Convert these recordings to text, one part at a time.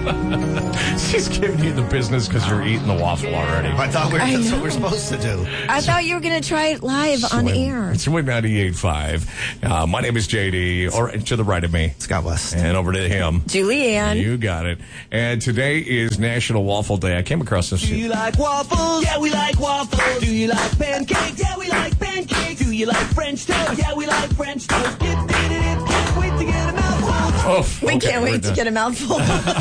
She's giving you the business because you're eating the waffle already. I thought that's what we're supposed to do. I thought you were going to try it live on air. It's Win 98.5. My name is JD, or to the right of me, Scott West. And over to him, Julianne. You got it. And today is National Waffle Day. I came across this. Do you like waffles? Yeah, we like waffles. Do you like pancakes? Yeah, we like pancakes. Do you like French toast? Yeah, we like French toast. Can't wait to get a mouthful. We can't wait to get a mouthful.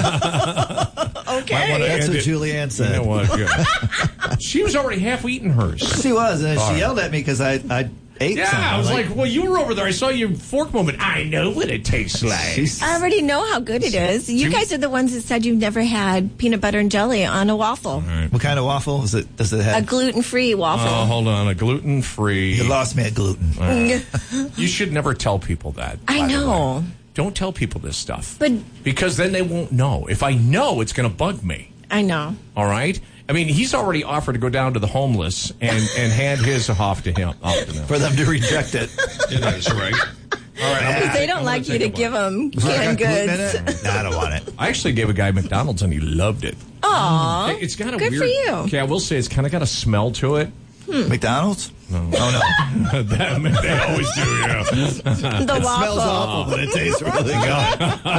Okay. That's what Julianne said. You know what? Yeah. She was already half eaten hers. She was, and she yelled at me because I ate Yeah, something. I was like, well, you were over there. I saw your fork moment. I know what it tastes like. I already know how good it is. You guys are the ones that said you've never had peanut butter and jelly on a waffle. Right. What kind of waffle is it? Does it have? A gluten-free waffle. Oh, hold on. A gluten-free. You lost me at gluten. You should never tell people that. I by the know. way. Don't tell people this stuff. But because then they won't know. If I know, it's going to bug me. I know. All right? I mean, he's already offered to go down to the homeless and hand his off to him. For them to reject it. It is, right? All right. Because they don't like you to give them canned goods. No, I don't want it. I actually gave a guy McDonald's and he loved it. Aw. It's got a Good weird. for you. Okay, I will say it's kind of got a smell to it. McDonald's? No. Oh, no. They always do, yeah. The waffle. Smells awful, but it tastes really good.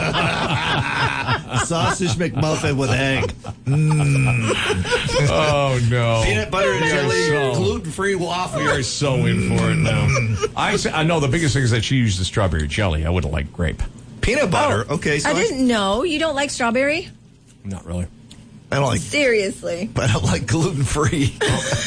Sausage McMuffin with egg. Oh, no. Peanut butter and jelly, gluten-free waffle. We are so in for it now. I know the biggest thing is that she used the strawberry jelly. I wouldn't like grape. Peanut butter? Okay, so I didn't know. You don't like strawberry? Not really. I don't like, Seriously. but I don't like gluten-free.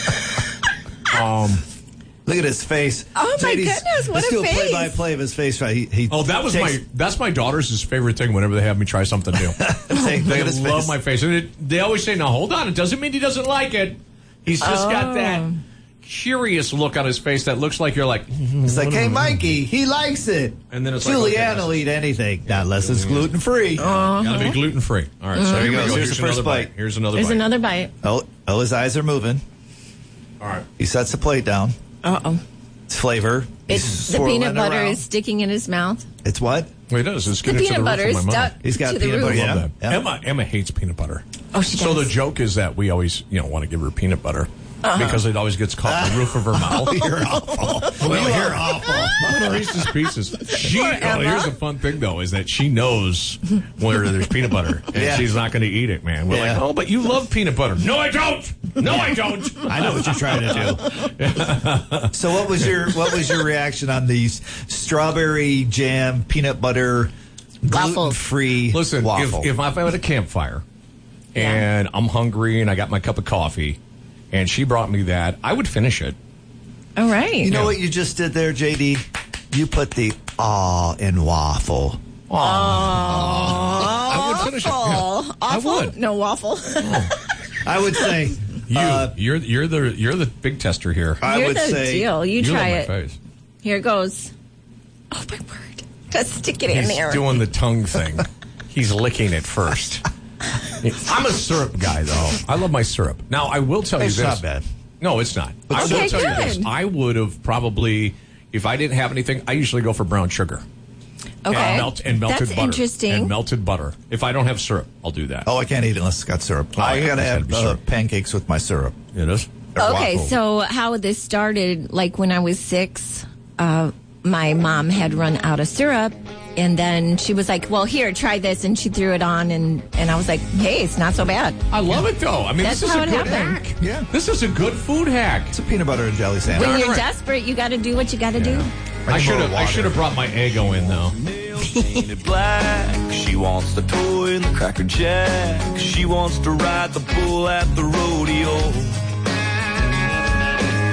Look at his face. Oh, my goodness, what let's a do a face. play-by-play of his face. Right? That's my daughter's favorite thing whenever they have me try something new. They love my face. And they always say, now, hold on. It doesn't mean he doesn't like it. He's just got that curious look on his face that looks like you're like... It's like, hey, Mikey, he likes it. And then it's Julianne like, will eat anything, not unless it's gluten-free. Gotta be gluten-free. All right, so here we go. Here's the first bite. Here's another There's bite. another bite. Oh, his eyes are moving. All right. He sets the plate down. Uh-oh. It's flavor. The peanut butter is sticking in his mouth. It's what? Well, it does. It's The getting to peanut the butter roof is of my mouth. stuck He's got to the peanut roof. butter. I love Yeah. that. Emma hates peanut butter. Oh, she does. So the joke is that we always, want to give her peanut butter because it always gets caught in the roof of her mouth. You're awful. You're awful. I'm gonna Reese's Pieces. Here's a fun thing though, is that she knows where there's peanut butter, and she's not going to eat it, man. We're like, oh, but you love peanut butter. No, I don't. No, I don't. I know what you're trying to do. So what was your reaction on these strawberry jam peanut butter gluten-free Listen, waffle? if I'm at a campfire and I'm hungry and I got my cup of coffee and she brought me that, I would finish it. All right. You know what you just did there, JD? You put the aw in waffle. I would finish it. Yeah. I would. No waffle. I would say you're the big tester here. I You're would the say deal. You try love it. my face. Here it goes. Oh, my word. Just stick it in He's there. doing the tongue thing. He's licking it first. I'm a syrup guy, though. I love my syrup. Now, I will tell you it's this. not bad. No, it's not. I will Okay, tell you this. good. I would have probably, if I didn't have anything, I usually go for brown sugar. Okay. And melted That's butter. interesting. And melted butter. If I don't have syrup, I'll do that. Oh, I can't eat it unless it's got syrup. Oh, I yeah, gotta it's gotta have be syrup. pancakes with my syrup. It is? Or Okay, waffle. so how this started, like when I was 6, my mom had run out of syrup, and then she was like, well, here, try this, and she threw it on, and I was like, hey, it's not so bad. I love it, though. I mean, That's this is how a it good happened. hack. Yeah. This is a good food hack. It's a peanut butter and jelly sandwich. When you're right. desperate, you got to do what you got to do. I should have brought my Eggo in, though. Painted black. She wants the toy and the Cracker Jack. She wants to ride the bull at the rodeo.